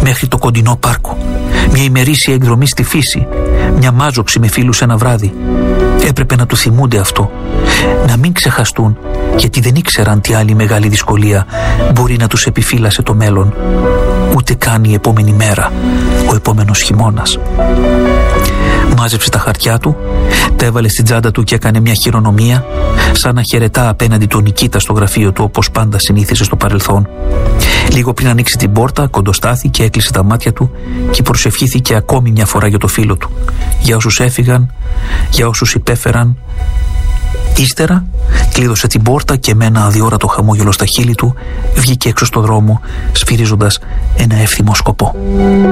μέχρι το κοντινό πάρκο. Μια ημερήσια εκδρομή στη φύση, μια μάζοξη με φίλους ένα βράδυ. Έπρεπε να του θυμούνται αυτό, να μην ξεχαστούν, γιατί δεν ήξεραν τι άλλη μεγάλη δυσκολία μπορεί να τους επιφύλασε το μέλλον, ούτε καν η επόμενη μέρα, ο επόμενος χειμώνας. Μάζεψε τα χαρτιά του, τα έβαλε στην τσάντα του και έκανε μια χειρονομία, σαν να χαιρετά απέναντι τον Νικήτα στο γραφείο του, όπως πάντα συνήθιζε στο παρελθόν. Λίγο πριν ανοίξει την πόρτα, κοντοστάθηκε, έκλεισε τα μάτια του και προσευχήθηκε ακόμη μια φορά για το φίλο του, για όσους έφυγαν, για όσους υπέφεραν. Ύστερα κλείδωσε την πόρτα και με ένα αδιόρατο χαμόγελο στα χείλη του βγήκε έξω στο δρόμο, σφυρίζοντας ένα εύθυμο σκοπό.